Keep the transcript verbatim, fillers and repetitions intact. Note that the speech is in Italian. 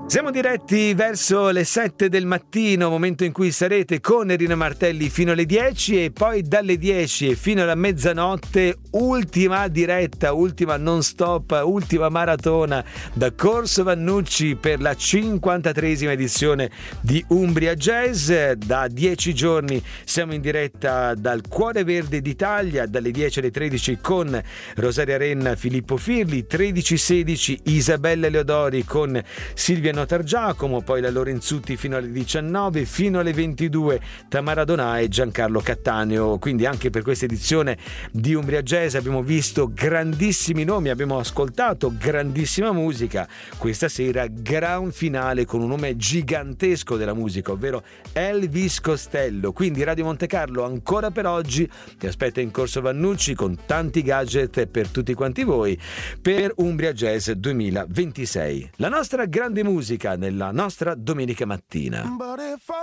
Siamo diretti verso le sette del mattino, momento in cui sarete con Rino Martelli fino alle dieci e poi dalle dieci fino alla mezzanotte ultima diretta, ultima non stop, ultima maratona da Corso Vannucci per la cinquantatreesima edizione di Umbria Jazz. Da dieci giorni siamo in diretta dal Cuore Verde d'Italia, dalle dieci alle tredici con Rosaria Renna, Filippo Firli, tredici sedici Isabella Leodori con Silvia Notargiacomo, poi la Lorenzutti fino alle diciannove, fino alle ventidue Tamara Donà e Giancarlo Cattaneo. Quindi anche per questa edizione di Umbria Jazz abbiamo visto grandissimi nomi, abbiamo ascoltato grandissima musica. Questa sera gran finale con un nome gigantesco della musica, ovvero Elvis Costello. Quindi Radio Monte Carlo ancora per oggi ti aspetta in Corso Vannucci con tanti gadget per tutti quanti voi per Umbria Jazz duemilaventisei. La nostra grande musica nella nostra domenica mattina.